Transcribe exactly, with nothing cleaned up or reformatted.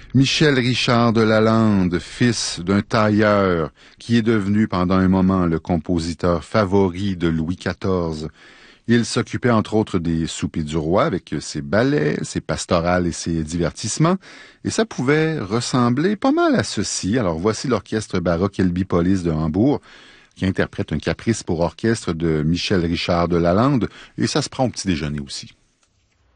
Michel Richard de Lalande, fils d'un tailleur qui est devenu pendant un moment le compositeur favori de Louis quatorze. Il s'occupait entre autres des soupers du roi avec ses ballets, ses pastorales et ses divertissements, et ça pouvait ressembler pas mal à ceci. Alors voici l'orchestre baroque Elbipolis de Hambourg, qui interprète un caprice pour orchestre de Michel Richard de Lalande, et ça se prend au petit déjeuner aussi.